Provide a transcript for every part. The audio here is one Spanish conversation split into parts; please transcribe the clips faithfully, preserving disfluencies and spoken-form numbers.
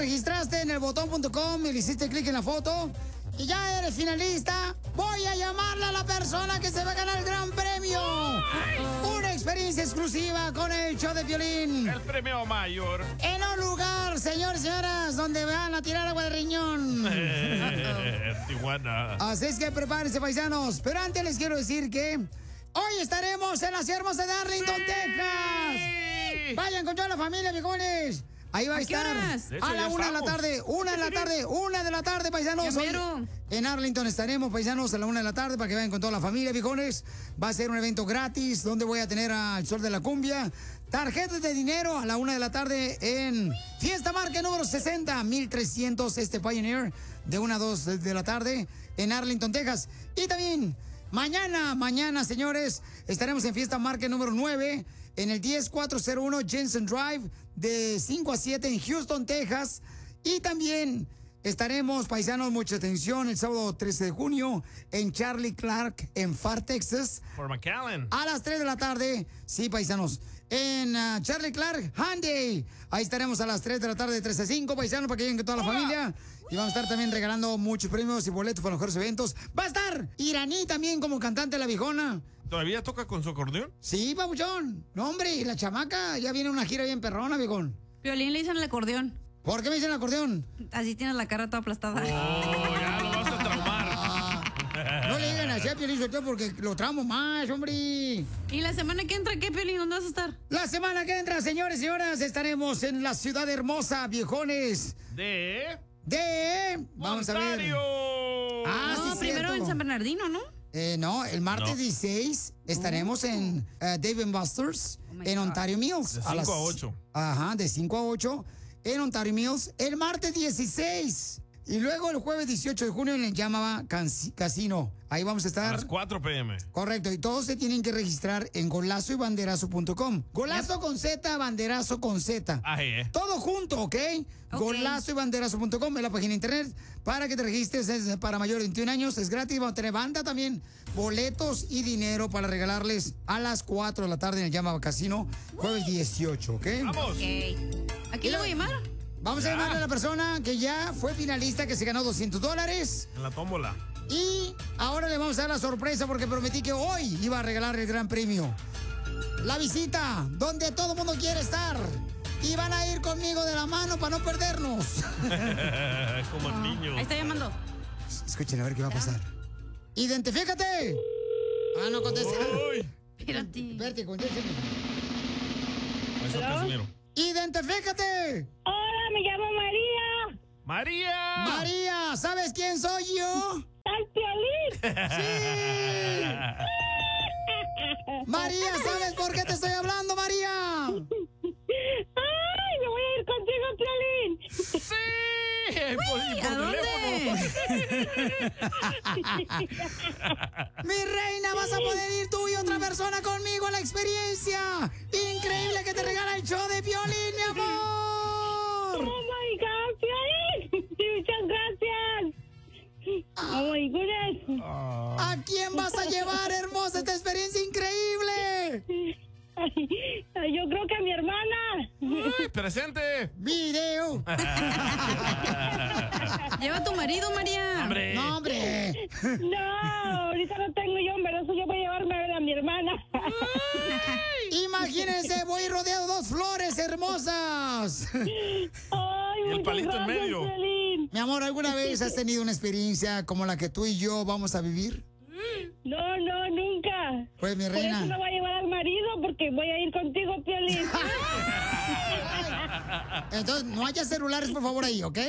registraste en el botón punto com y le hiciste clic en la foto y ya eres finalista, voy a llamarle a la persona que se va a ganar el gran premio. Una experiencia exclusiva con el show de Piolín. El premio mayor. En un lugar, señores y señoras, donde van a tirar agua de riñón. Tijuana. Así es que prepárense, paisanos. Pero antes les quiero decir que hoy estaremos en la ciudad hermosa de Arlington, sí. Texas. Vayan con toda la familia, viejones. Ahí va a, ¿A qué estar horas? a la una de la tarde, una de la tarde, una de la tarde, paisanos. Hoy en Arlington estaremos, paisanos, a la una de la tarde para que vayan con toda la familia, viejones. Va a ser un evento gratis donde voy a tener al Sol de la Cumbia. Tarjetas de dinero a la una de la tarde en Fiesta Market número sesenta, mil trescientos, este Pioneer, de una a dos de la tarde en Arlington, Texas. Y también mañana, mañana, señores, estaremos en Fiesta Market número nueve en el diez cuatrocientos uno Jensen Drive de cinco a siete en Houston, Texas. Y también estaremos, paisanos, mucha atención, el sábado trece de junio en Charlie Clark en Far, Texas. Por McAllen. A las tres de la tarde, sí, paisanos, en uh, Charlie Clark Hyundai. Ahí estaremos a las tres de la tarde, de tres a cinco, paisanos, para que lleguen con toda la Hola. familia. Y vamos a estar también regalando muchos premios y boletos para los mejores eventos. Va a estar Iraní también como cantante de La Viejona. ¿Todavía toca con su acordeón? Sí, papuchón. No, hombre, y la chamaca ya viene una gira bien perrona, viejón. Piolín le dicen el acordeón. ¿Por qué me dicen el acordeón? Así tienes la cara toda aplastada. Oh, ya lo vas a traumar. Ah, no le digan así a Piolín Sotelo porque lo tramo más, hombre. ¿Y la semana que entra qué, Piolín? ¿Dónde vas a estar? La semana que entra, señores y señoras, estaremos en la ciudad hermosa, viejones. De... De... Vamos a ver. Ontario. Ah, no, sí, primero cierto. en San Bernardino, ¿no? Eh, no, el martes No. dieciséis estaremos en uh, Dave and Buster's Oh my en God. Ontario Mills. De cinco a ocho. Ajá, de cinco a ocho en Ontario Mills. El martes dieciséis. Y luego el jueves dieciocho de junio en el Yamava Canci- Casino. Ahí vamos a A estar. las cuatro p m Correcto, y todos se tienen que registrar en golazo y banderazo punto com. Golazo con Z, banderazo con Z. Ahí, eh. Todo junto, ¿ok? Ok. Golazo y banderazo punto com es la página de internet para que te registres. Es para mayores de veintiún años, es gratis. Vamos a tener banda también, boletos y dinero para regalarles a las cuatro de la tarde en el Yamava Casino, jueves dieciocho, ¿ok? ¡Vamos! Ok. ¿A quién le voy a llamar? Vamos a Ya. llamarle a la persona que ya fue finalista, que se ganó doscientos dólares. En la tómbola. Y ahora le vamos a dar la sorpresa porque prometí que hoy iba a regalar el gran premio. La visita, donde todo el mundo quiere estar. Y van a ir conmigo de la mano para no perdernos. Como el niño. Ahí está llamando. Escuchen a ver qué va a pasar. ¡Identifícate! Ah, no contesta. Uy. Espérate. Espérate, contéstame. Eso, Casimiro. ¡Identifícate! Hola, me llamo María. ¡María! María, ¿sabes quién soy yo? ¡Al Piolín! ¡Sí! María, ¿sabes por qué te estoy hablando, María? ¡Ay, me voy a ir contigo, Piolín! ¡Sí! Por, y por ¿A dónde? Mi reina, vas a poder ir tú y otra persona conmigo a la experiencia. Increíble que te regala el show de Piolín, mi ¡Oh, amor. my God, Piolín! Sí, muchas gracias. ¡Oh, my goodness! ¿A quién vas a llevar, hermosa, esta experiencia increíble? Ay, yo creo que a mi hermana. ¡Uy, presente! Video. Lleva a tu marido, María. ¡Hombre! No, hombre. No, ahorita no tengo yo, pero eso yo voy a llevarme a ver a mi hermana. Imagínense, voy rodeado de dos flores hermosas. Ay, Y el muchas palito en gracias, medio. Piolín. Mi amor, ¿alguna vez has tenido una experiencia como la que tú y yo vamos a vivir? No, no, nunca. Pues, mi Por eso reina. no voy a llevar al marido, porque voy a ir contigo, Piolín. Entonces, no haya celulares, por favor, ahí, ¿ok?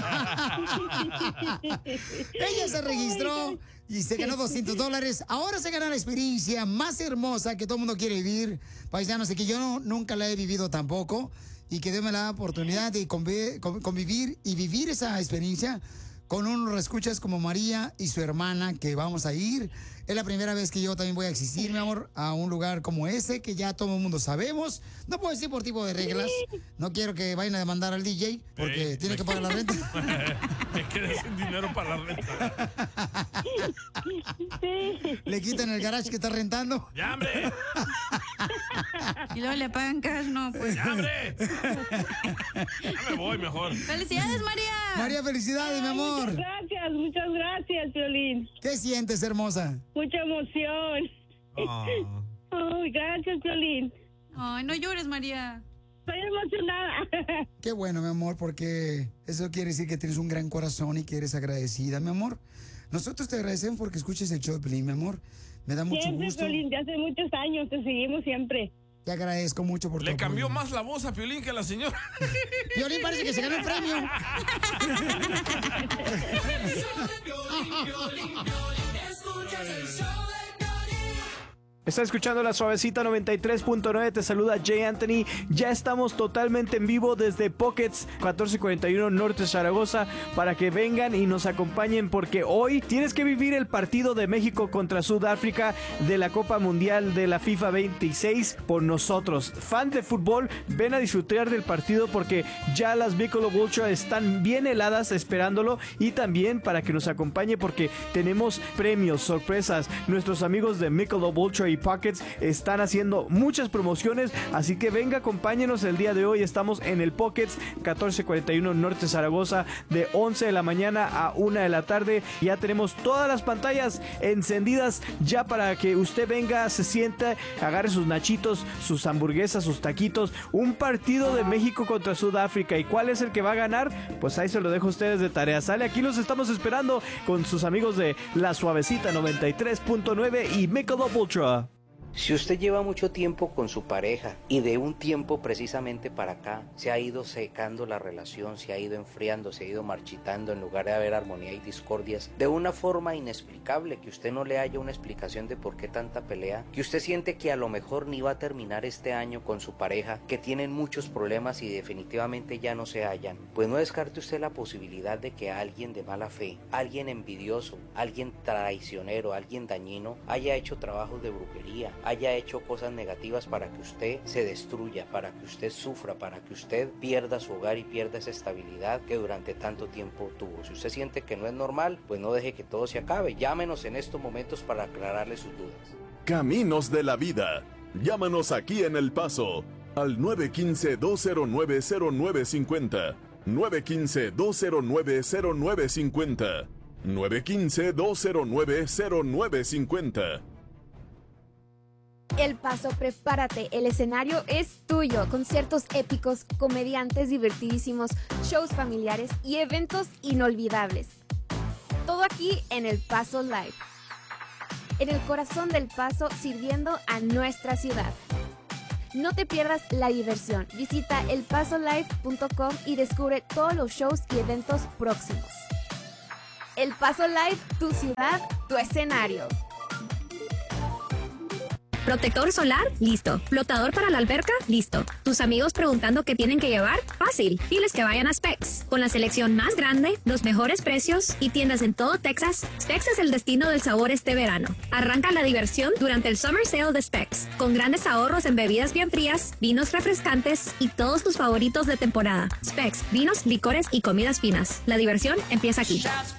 Ella se registró y se ganó doscientos dólares. Ahora se gana la experiencia más hermosa que todo el mundo quiere vivir. Paisanos, y que yo no- nunca la he vivido tampoco. Y que Dios me da la oportunidad de convi- con- convivir y vivir esa experiencia con unos escuchas como María y su hermana, que vamos a ir. Es la primera vez que yo también voy a asistir, mi amor, a un lugar como ese, que ya todo el mundo sabemos. No puedo decir por tipo de reglas. No quiero que vayan a demandar al D J, porque Sí, tiene me- que pagar la renta. Me quedé sin dinero para la renta. Sí. Le quitan el garage que está rentando. ¡Ya, hombre! Y luego le pagan cash, no, pues. ¡Ya, hombre! Ya me voy mejor. ¡Felicidades, María! María, felicidades, mi amor. Muchas gracias, muchas gracias, Piolín. ¿Qué sientes, hermosa? Mucha emoción. Oh. Ay, gracias, Piolín. Ay, no llores, María. Estoy emocionada. Qué bueno, mi amor, porque eso quiere decir que tienes un gran corazón y que eres agradecida, mi amor. Nosotros te agradecemos porque escuches el show de Piolín, mi amor. Me da mucho Siempre, gusto. Piolín, de hace muchos años, te seguimos siempre. Te agradezco mucho por tu Le cambió apoyo. más la voz a Piolín que a la señora. Piolín parece que se ganó el premio. Está escuchando La Suavecita noventa y tres punto nueve, te saluda Jay Anthony. Ya estamos totalmente en vivo desde Pockets catorce cuarenta y uno Norte Zaragoza para que vengan y nos acompañen porque hoy tienes que vivir el partido de México contra Sudáfrica de la Copa Mundial de la FIFA veintiséis por nosotros. Fans de fútbol, ven a disfrutar del partido porque ya las Michelob Ultra están bien heladas esperándolo y también para que nos acompañe porque tenemos premios, sorpresas. Nuestros amigos de Michelob Ultra y Pockets están haciendo muchas promociones, así que venga, acompáñenos el día de hoy. Estamos en el Pockets catorce cuarenta y uno Norte Zaragoza de once de la mañana a una de la tarde. Ya tenemos todas las pantallas encendidas ya para que usted venga, se sienta, agarre sus nachitos, sus hamburguesas, sus taquitos. Un partido de México contra Sudáfrica. ¿Y cuál es el que va a ganar? Pues ahí se lo dejo a ustedes de tarea. Sale, aquí los estamos esperando con sus amigos de La Suavecita noventa y tres punto nueve y Michelob Ultra. Si usted lleva mucho tiempo con su pareja y de un tiempo precisamente para acá se ha ido secando la relación, se ha ido enfriando, se ha ido marchitando en lugar de haber armonía y discordias, de una forma inexplicable, que usted no le haya una explicación de por qué tanta pelea, que usted siente que a lo mejor ni va a terminar este año con su pareja, que tienen muchos problemas y definitivamente ya no se hallan, pues no descarte usted la posibilidad de que alguien de mala fe, alguien envidioso, alguien traicionero, alguien dañino haya hecho trabajos de brujería, haya hecho cosas negativas para que usted se destruya, para que usted sufra, para que usted pierda su hogar y pierda esa estabilidad que durante tanto tiempo tuvo. Si usted siente que no es normal, pues no deje que todo se acabe. Llámenos en estos momentos para aclararle sus dudas. Caminos de la vida. Llámanos aquí en El Paso al nueve uno cinco, dos cero nueve, cero nueve cinco cero, nueve uno cinco, dos cero nueve, cero nueve cinco cero, nueve uno cinco, dos cero nueve, cero nueve cinco cero. El Paso, prepárate, el escenario es tuyo. Conciertos épicos, comediantes divertidísimos, shows familiares y eventos inolvidables. Todo aquí en El Paso Live. En el corazón del Paso, sirviendo a nuestra ciudad. No te pierdas la diversión. Visita el paso live punto com y descubre todos los shows y eventos próximos. El Paso Live, tu ciudad, tu escenario. Protector solar, listo. Flotador para la alberca, listo. Tus amigos preguntando qué tienen que llevar, fácil. Diles que vayan a Specs. Con la selección más grande, los mejores precios y tiendas en todo Texas, Specs es el destino del sabor este verano. Arranca la diversión durante el Summer Sale de Specs, con grandes ahorros en bebidas bien frías, vinos refrescantes y todos tus favoritos de temporada. Specs, vinos, licores y comidas finas. La diversión empieza aquí.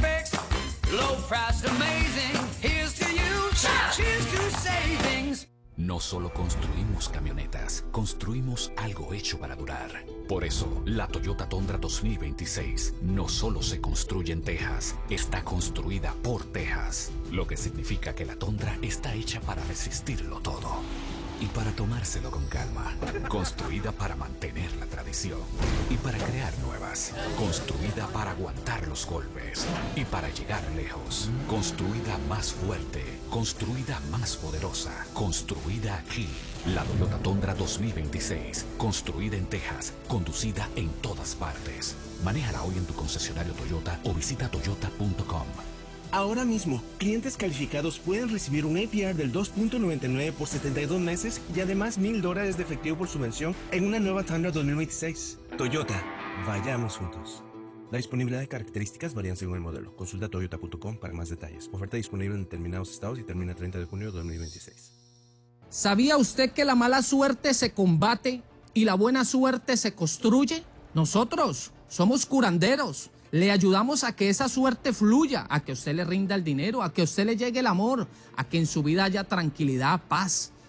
No solo construimos camionetas, construimos algo hecho para durar. Por eso, la Toyota Tundra dos mil veintiséis no solo se construye en Texas, está construida por Texas. Lo que significa que la Tundra está hecha para resistirlo todo. Y para tomárselo con calma. Construida para mantener la tradición. Y para crear nuevas. Construida para aguantar los golpes. Y para llegar lejos. Construida más fuerte. Construida más poderosa. Construida aquí. La Toyota Tundra dos mil veintiséis. Construida en Texas. Conducida en todas partes. Manéjala hoy en tu concesionario Toyota o visita toyota punto com. Ahora mismo, clientes calificados pueden recibir un A P R del dos punto noventa y nueve por setenta y dos meses y además mil dólares de efectivo por subvención en una nueva Tundra dos mil veintiséis. Toyota, vayamos juntos. La disponibilidad de características varían según el modelo. Consulta toyota punto com para más detalles. Oferta disponible en determinados estados y termina el treinta de junio de dos mil veintiséis. ¿Sabía usted que la mala suerte se combate y la buena suerte se construye? Nosotros somos curanderos. Le ayudamos a que esa suerte fluya, a que usted le rinda el dinero, a que usted le llegue el amor, a que en su vida haya tranquilidad, paz,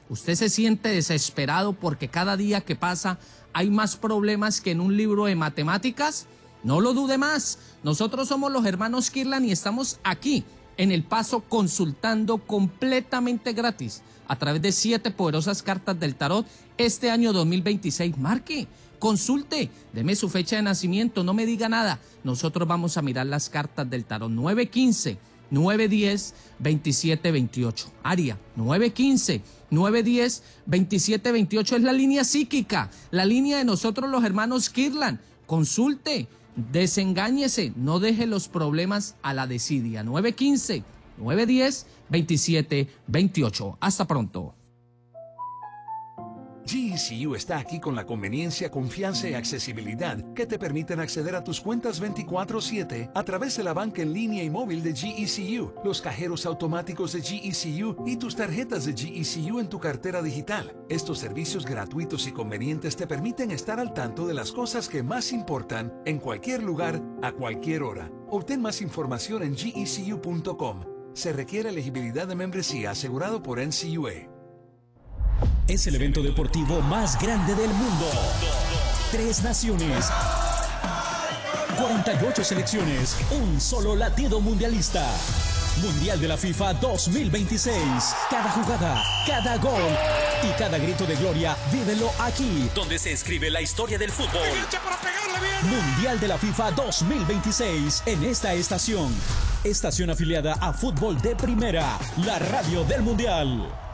usted se siente desesperado porque cada día que pasa hay más problemas que en un libro de matemáticas. No lo dude más. Nosotros somos los hermanos Kirlan y estamos aquí en El Paso consultando completamente gratis a través de siete poderosas cartas del tarot este año dos mil veintiséis. Marque, consulte, deme su fecha de nacimiento, no me diga nada. Nosotros vamos a mirar las cartas del tarot. nueve uno cinco, nueve uno cero, dos siete dos ocho. Área, nueve uno cinco, nueve uno cero, dos siete dos ocho es la línea psíquica, la línea de nosotros los hermanos Kirlan. Consulte, desengáñese, no deje los problemas a la desidia. nueve uno cinco, nueve uno cero, dos siete dos ocho. Hasta pronto. G E C U está aquí con la conveniencia, confianza y accesibilidad que te permiten acceder a tus cuentas veinticuatro siete a través de la banca en línea y móvil de G E C U, los cajeros automáticos de G E C U y tus tarjetas de G E C U en tu cartera digital. Estos servicios gratuitos y convenientes te permiten estar al tanto de las cosas que más importan en cualquier lugar, a cualquier hora. Obtén más información en G E C U punto com. Se requiere elegibilidad de membresía asegurado por N C U A. Es el evento deportivo más grande del mundo. Tres naciones, cuarenta y ocho selecciones, un solo latido mundialista. Mundial de la FIFA dos mil veintiséis. Cada jugada, cada gol y cada grito de gloria, vívelo aquí, donde se escribe la historia del fútbol. Mundial de la FIFA dos mil veintiséis en esta estación. Estación afiliada a Fútbol de Primera, la radio del Mundial.